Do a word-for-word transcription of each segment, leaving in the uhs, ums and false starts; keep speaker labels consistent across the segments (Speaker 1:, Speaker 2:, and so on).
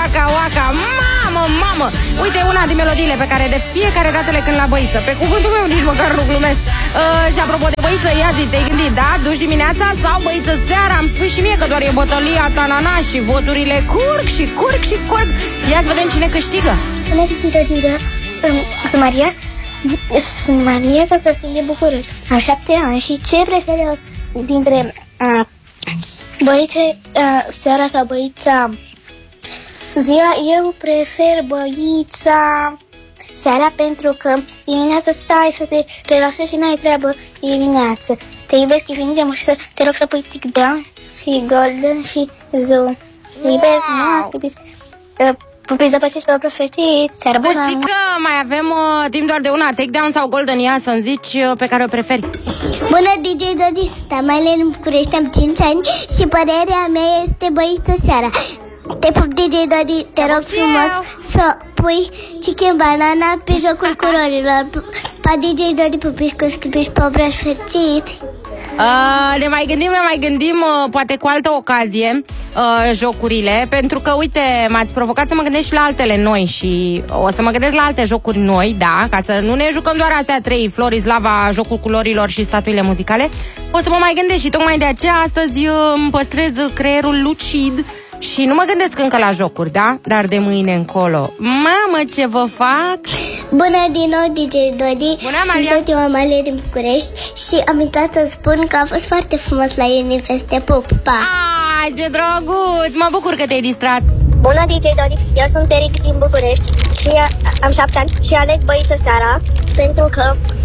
Speaker 1: Waka Waka. Mamă, mamă! Uite, una din melodiile pe care de fiecare dată le cânt la băiță. Pe cuvântul meu nici măcar nu glumesc. uh, Și apropo de băiță, ia zi, te-ai gândit, da? Duci dimineața sau băiță seara? Am spus și mie că doar e bătălia Tanana și voturile curg și curg și curg. Ia să vedem cine câștigă.
Speaker 2: Bună dimineața, sunt Maria. Sunt Maria, că să țin de București. Am șapte ani și ce prefer dintre uh, băițe uh, seara sau băița ziua? Eu prefer băița seara, pentru că dimineața stai să te relaxezi și n-ai treabă dimineață. Te iubesc infinit de mult și să te rog să pui Take Down și Golden și Zoom. Te iubesc, mă, iubesc. Uh, Pupiți de pățiți pe profetit. Seara bună.
Speaker 1: Să știi că mai avem uh, timp doar de una, Take Down sau Golden. Ia să-mi zici uh, pe care o preferi.
Speaker 2: Bună, D J Dodi, sunt Amalia în București, am cinci ani și părerea mea este băiță seara. Te pup, D J Dodi, te rog frumos să pui chicken banana pe jocul culorilor. Pa, D J Dodi, pupiți cu scripiși pe obraș fericit.
Speaker 1: Uh, ne mai gândim, ne mai gândim uh, poate cu altă ocazie uh, jocurile, pentru că, uite, m-ați provocat să mă gândesc și la altele noi și o să mă gândesc la alte jocuri noi, da, ca să nu ne jucăm doar astea trei, Florislava, jocul culorilor și statuile muzicale. O să mă mai gândesc și tocmai de aceea astăzi uh, îmi păstrez creierul lucid și nu mă gândesc încă la jocuri, da? Dar de mâine încolo, mamă, ce vă fac!
Speaker 2: Bună din nou, D J Dodi.
Speaker 1: Bună, Amalia.
Speaker 2: Sunt eu, Amalia din București, și am uitat să spun că a fost foarte frumos la Unifest. Te pup, pa!
Speaker 1: Ai, ce drăguț! Mă bucur că te-ai distrat.
Speaker 2: Bună, D J Dodi. Eu sunt Eric din București și am șapte ani și aleg băiță seara, pentru că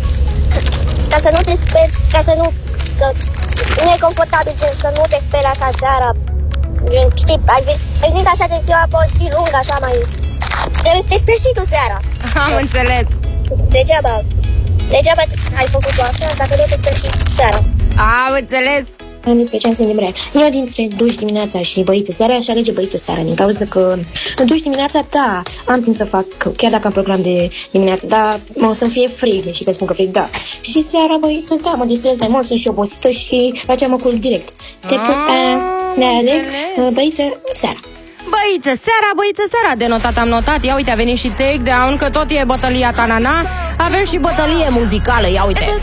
Speaker 2: ca să nu te speri, ca să nu că nu e confortabil, gen, să nu te speri așa seara. Știi, ai venit așa de ziua pe o zi lungă, așa mai... Trebuie să te speri și tu seara.
Speaker 1: Am înțeles.
Speaker 2: Degeaba, degeaba ai făcut-o așa, dacă nu te speri și seara.
Speaker 1: Am înțeles.
Speaker 3: Am despre ce am să îndemrea. Eu dintre duci dimineața și băiță seara aș alege băiță seara, din cauza că duci dimineața, da, am timp să fac, chiar dacă am program de dimineață, dar o să-mi fie frig, și că spun că frig, da. Și seara băiță, da, mă distrez mai mult, sunt și obosită și aceea mă culc direct. Te pup, ne aleg băiță seara.
Speaker 1: Băiță seara, băiță seara, de notat am notat. Ia uite, a venit și Take Down, că tot e bătălia Tanana. Avem și bătălie muzicală, ia uite.